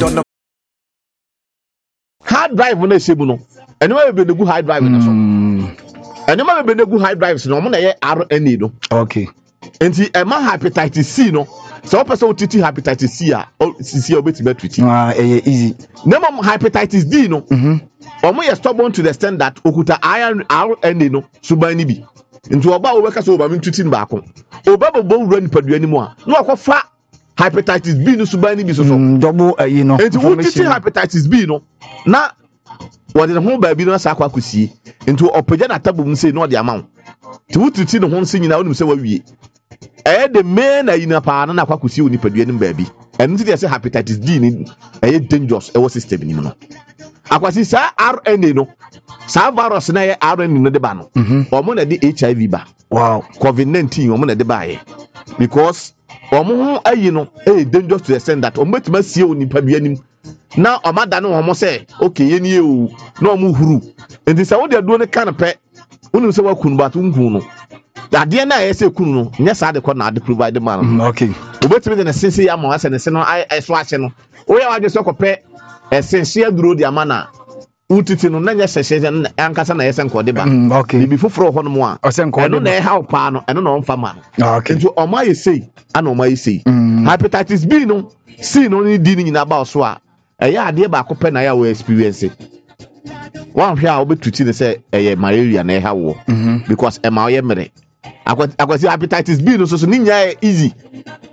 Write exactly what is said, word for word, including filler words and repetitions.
on the hard drive no shebu no anyway be the good hard drive no so anyway be the good hard drives no mo na ye R N A no okay enti e ma hepatitis C no so person otiti hepatitis C a C a obetime treat ah eh easy name hepatitis D no mhm omo ye stubborn to the extent that okuta R N A no suban ni bi nti oba wo beka so oba mi treat ba ko oba bobo wura nipadua ni mu a no akofa hepatitis B no suban ni bi so so double uh, you know enti otiti hepatitis B no na what the home baby no sa kwa kusie nti opagya na tabum say no de amount ti wututi no ho nse nyina wonu se wawie eh the main ayina pa na kwa kusie oni padua nim baby enu ti dey say hepatitis D ni eh dangerous e wo system ni no akwasi sa R N A no sa virus na ye R N A no de ba no omo na de H I V ba wow covid nineteen omo na de ba ye because omo ho ayi no eh dangerous to the extent that omo betima sie oni padua nim na omada no omo say okay ye ni e o na omo huru enti sa wo de do ne kan pe wonu se wa kunu ba to nkunu no ade na ye se kunu no nya sa de ko na de provide man no okay obetimi de ne sense ya ma ase ne se no ai so ase no wo ya wa de so ko pe essential duro di amana utiti no na nya sese ankasa na yesen kode ba okay bi foforo ho no mo a eno na e help pa no eno na onfa ma no okay nti o ma ye sei ana o ma ye sei hepatitis B no C no ni di ni nyina ba so a eye ade ba ko pe na ya wo experience one hwe a obetuti ne say eye malaria na e ha wo because e ma o ye mere akwati hepatitis B no so so ni nya easy